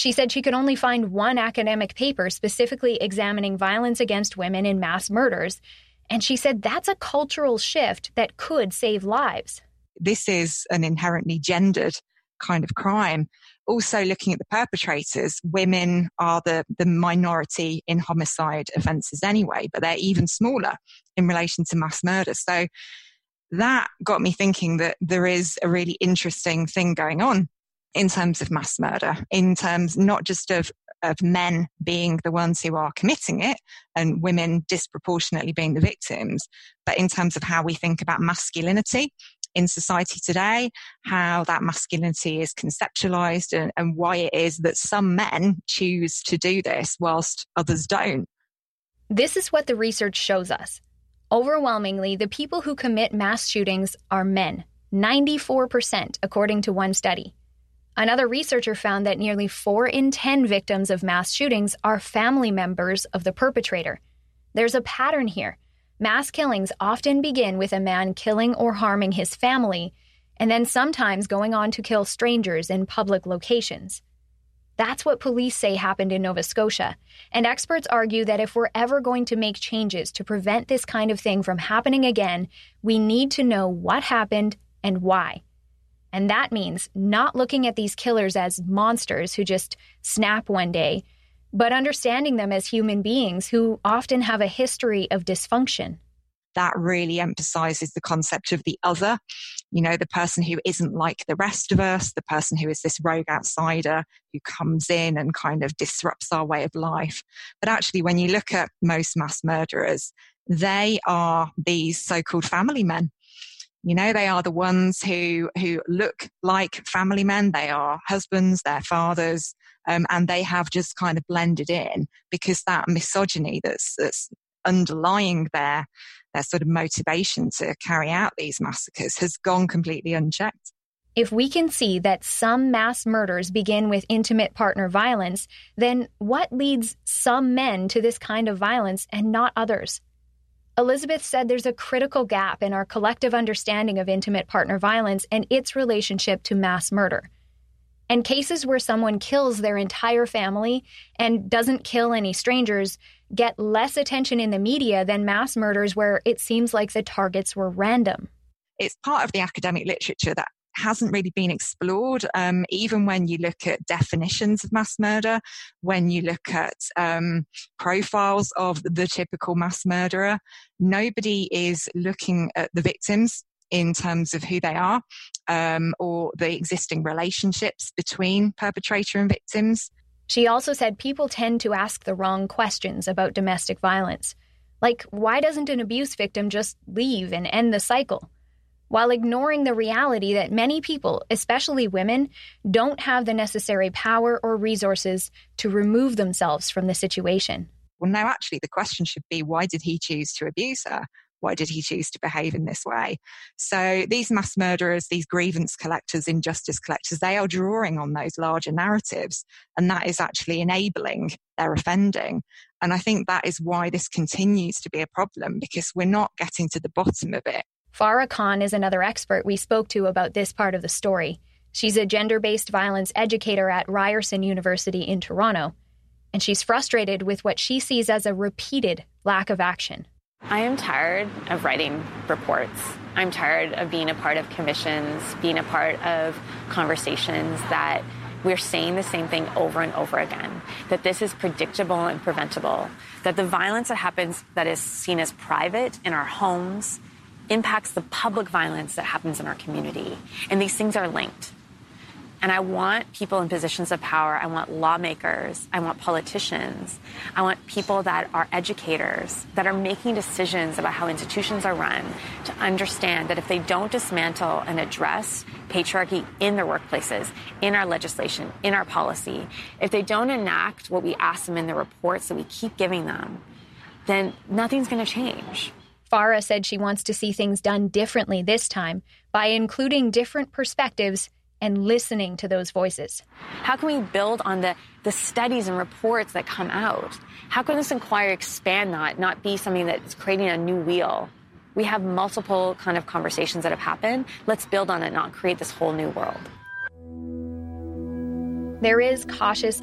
She said she could only find one academic paper specifically examining violence against women in mass murders, and she said that's a cultural shift that could save lives. This is an inherently gendered kind of crime. Also, looking at the perpetrators, women are the minority in homicide offences anyway, but they're even smaller in relation to mass murder. So that got me thinking that there is a really interesting thing going on in terms of mass murder, in terms not just of men being the ones who are committing it and women disproportionately being the victims, but in terms of how we think about masculinity in society today, how that masculinity is conceptualized and why it is that some men choose to do this whilst others don't. This is what the research shows us. Overwhelmingly, the people who commit mass shootings are men, 94%, according to one study. Another researcher found that nearly 4 in 10 victims of mass shootings are family members of the perpetrator. There's a pattern here. Mass killings often begin with a man killing or harming his family, and then sometimes going on to kill strangers in public locations. That's what police say happened in Nova Scotia, and experts argue that if we're ever going to make changes to prevent this kind of thing from happening again, we need to know what happened and why. And that means not looking at these killers as monsters who just snap one day, but understanding them as human beings who often have a history of dysfunction. That really emphasizes the concept of the other, the person who isn't like the rest of us, the person who is this rogue outsider who comes in and kind of disrupts our way of life. But actually, when you look at most mass murderers, they are these so-called family men. They are the ones who look like family men. They are husbands, they're fathers, and they have just kind of blended in because that misogyny that's underlying their sort of motivation to carry out these massacres has gone completely unchecked. If we can see that some mass murders begin with intimate partner violence, then what leads some men to this kind of violence and not others? Elizabeth said there's a critical gap in our collective understanding of intimate partner violence and its relationship to mass murder. And cases where someone kills their entire family and doesn't kill any strangers get less attention in the media than mass murders where it seems like the targets were random. It's part of the academic literature that hasn't really been explored, even when you look at definitions of mass murder, when you look at profiles of the typical mass murderer, nobody is looking at the victims in terms of who they are, or the existing relationships between perpetrator and victims. She also said people tend to ask the wrong questions about domestic violence. Like, why doesn't an abuse victim just leave and end the cycle? While ignoring the reality that many people, especially women, don't have the necessary power or resources to remove themselves from the situation. Well, no, actually, the question should be, why did he choose to abuse her? Why did he choose to behave in this way? So these mass murderers, these grievance collectors, injustice collectors, they are drawing on those larger narratives, and that is actually enabling their offending. And I think that is why this continues to be a problem, because we're not getting to the bottom of it. Farah Khan is another expert we spoke to about this part of the story. She's a gender-based violence educator at Ryerson University in Toronto, and she's frustrated with what she sees as a repeated lack of action. I am tired of writing reports. I'm tired of being a part of commissions, being a part of conversations that we're saying the same thing over and over again, that this is predictable and preventable, that the violence that happens that is seen as private in our homes impacts the public violence that happens in our community. And these things are linked. And I want people in positions of power. I want lawmakers. I want politicians. I want people that are educators, that are making decisions about how institutions are run, to understand that if they don't dismantle and address patriarchy in their workplaces, in our legislation, in our policy, if they don't enact what we ask them in the reports that we keep giving them, then nothing's going to change. Farah said she wants to see things done differently this time by including different perspectives and listening to those voices. How can we build on the studies and reports that come out? How can this inquiry expand that, not be something that's creating a new wheel? We have multiple kind of conversations that have happened. Let's build on it, not create this whole new world. There is cautious